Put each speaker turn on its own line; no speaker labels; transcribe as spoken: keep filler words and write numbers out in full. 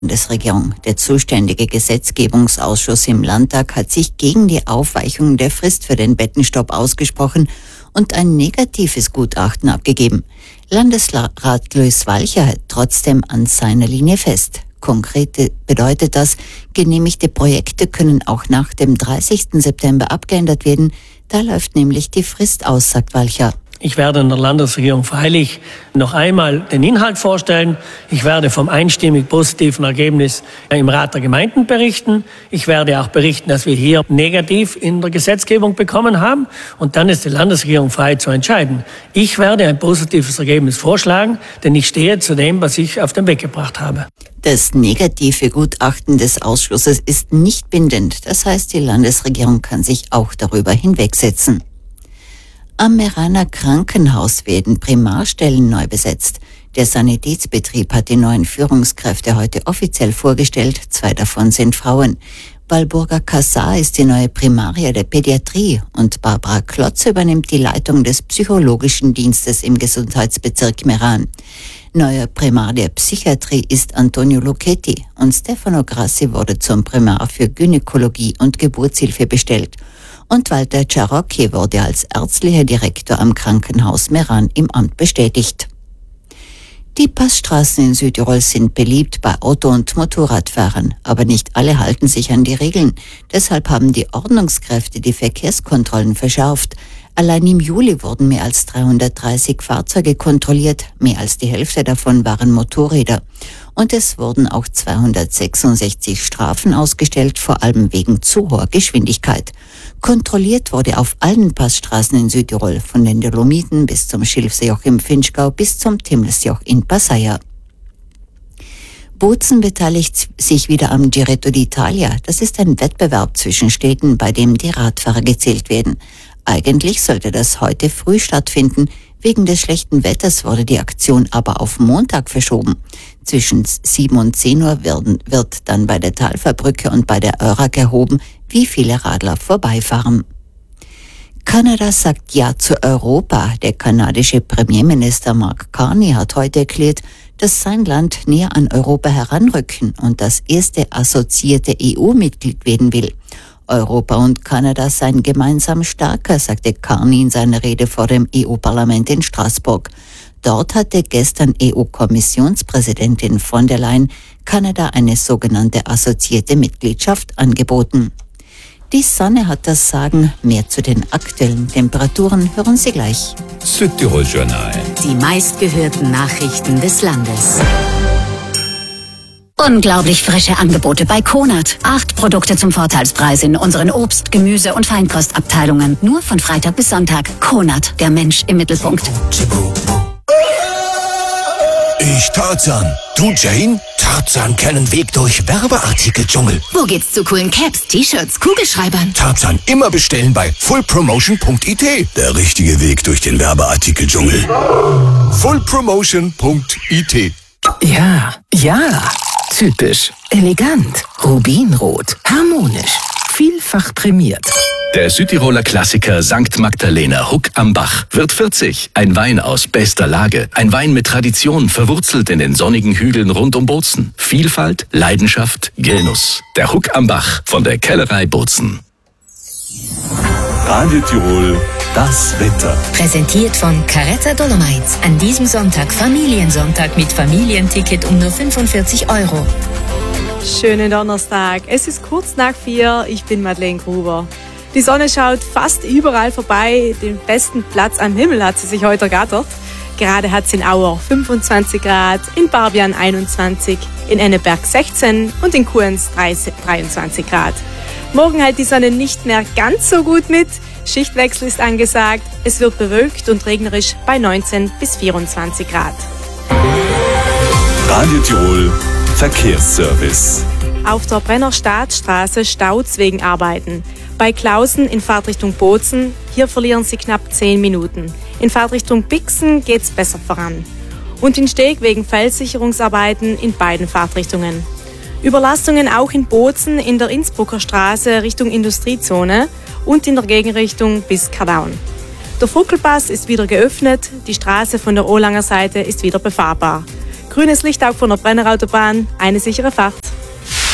Bundesregierung. Der zuständige Gesetzgebungsausschuss im Landtag hat sich gegen die Aufweichung der Frist für den Bettenstopp ausgesprochen und ein negatives Gutachten abgegeben. Landesrat Luis Walcher hält trotzdem an seiner Linie fest. Konkret bedeutet das, genehmigte Projekte können auch nach dem dreißigsten September abgeändert werden. Da läuft nämlich die Frist aus, sagt Walcher.
Ich werde in der Landesregierung freilich noch einmal den Inhalt vorstellen. Ich werde vom einstimmig positiven Ergebnis im Rat der Gemeinden berichten. Ich werde auch berichten, dass wir hier negativ in der Gesetzgebung bekommen haben. Und dann ist die Landesregierung frei zu entscheiden. Ich werde ein positives Ergebnis vorschlagen, denn ich stehe zu dem, was ich auf den Weg gebracht habe.
Das negative Gutachten des Ausschusses ist nicht bindend. Das heißt, die Landesregierung kann sich auch darüber hinwegsetzen. Am Meraner Krankenhaus werden Primarstellen neu besetzt. Der Sanitätsbetrieb hat die neuen Führungskräfte heute offiziell vorgestellt. Zwei davon sind Frauen. Walburga Kassar ist die neue Primaria der Pädiatrie und Barbara Klotz übernimmt die Leitung des psychologischen Dienstes im Gesundheitsbezirk Meran. Neuer Primar der Psychiatrie ist Antonio Lucchetti und Stefano Grassi wurde zum Primar für Gynäkologie und Geburtshilfe bestellt. Und Walter Ciarocchi wurde als ärztlicher Direktor am Krankenhaus Meran im Amt bestätigt. Die Passstraßen in Südtirol sind beliebt bei Auto- und Motorradfahrern, aber nicht alle halten sich an die Regeln. Deshalb haben die Ordnungskräfte die Verkehrskontrollen verschärft. Allein im Juli wurden mehr als dreihundertdreißig Fahrzeuge kontrolliert, mehr als die Hälfte davon waren Motorräder. Und es wurden auch zweihundertsechsundsechzig Strafen ausgestellt, vor allem wegen zu hoher Geschwindigkeit. Kontrolliert wurde auf allen Passstraßen in Südtirol, von den Dolomiten bis zum Schilfseejoch im Finchgau bis zum Timmelsjoch in Passaia. Bozen beteiligt sich wieder am Giretto d'Italia. Das ist ein Wettbewerb zwischen Städten, bei dem die Radfahrer gezählt werden. Eigentlich sollte das heute früh stattfinden. Wegen des schlechten Wetters wurde die Aktion aber auf Montag verschoben. Zwischen sieben und zehn Uhr werden, wird dann bei der Talferbrücke und bei der Eurak erhoben, wie viele Radler vorbeifahren. Kanada sagt Ja zu Europa. Der kanadische Premierminister Mark Carney hat heute erklärt, dass sein Land näher an Europa heranrücken und das erste assoziierte E U-Mitglied werden will. Europa und Kanada seien gemeinsam stärker, sagte Carney in seiner Rede vor dem E U-Parlament in Straßburg. Dort hatte gestern E U-Kommissionspräsidentin von der Leyen Kanada eine sogenannte assoziierte Mitgliedschaft angeboten. Die Sonne hat das Sagen. Mehr zu den aktuellen Temperaturen hören Sie gleich.
Südtirol Journal.
Die meistgehörten Nachrichten des Landes. Unglaublich frische Angebote bei Konad. Acht Produkte zum Vorteilspreis in unseren Obst-, Gemüse- und Feinkostabteilungen. Nur von Freitag bis Sonntag. Konad, der Mensch im Mittelpunkt.
Ich Tarzan. Du Jane? Tarzan kennen Weg durch Werbeartikeldschungel.
Wo geht's zu coolen Caps, T-Shirts, Kugelschreibern?
Tarzan immer bestellen bei full promotion punkt i t. Der richtige Weg durch den Werbeartikeldschungel. full promotion punkt i t.
Ja, ja. Typisch, elegant, rubinrot, harmonisch, vielfach prämiert.
Der Südtiroler Klassiker Sankt Magdalena Huck am Bach wird vierzig. Ein Wein aus bester Lage. Ein Wein mit Tradition, verwurzelt in den sonnigen Hügeln rund um Bozen. Vielfalt, Leidenschaft, Genuss. Der Huck am Bach von der Kellerei Bozen.
Radio Tirol, das Wetter.
Präsentiert von Caretta Dolomites. An diesem Sonntag Familiensonntag mit Familienticket um nur fünfundvierzig Euro.
Schönen Donnerstag. Es ist kurz nach vier. Ich bin Madeleine Gruber. Die Sonne schaut fast überall vorbei. Den besten Platz am Himmel hat sie sich heute ergattert. Gerade hat es in Auer fünfundzwanzig Grad, in Barbian einundzwanzig, in Enneberg sechzehn und in Kuens dreiundzwanzig Grad. Morgen hält die Sonne nicht mehr ganz so gut mit. Schichtwechsel ist angesagt. Es wird bewölkt und regnerisch bei neunzehn bis vierundzwanzig Grad.
Radio Tirol, Verkehrsservice.
Auf der Brenner Staatsstraße staut's wegen Arbeiten. Bei Klausen in Fahrtrichtung Bozen, hier verlieren Sie knapp zehn Minuten. In Fahrtrichtung Bixen geht's besser voran. Und in Steg wegen Felssicherungsarbeiten in beiden Fahrtrichtungen. Überlastungen auch in Bozen in der Innsbrucker Straße Richtung Industriezone und in der Gegenrichtung bis Kardaun. Der Fruckelpass ist wieder geöffnet, die Straße von der Olanger Seite ist wieder befahrbar. Grünes Licht auch von der Brennerautobahn, eine sichere Fahrt.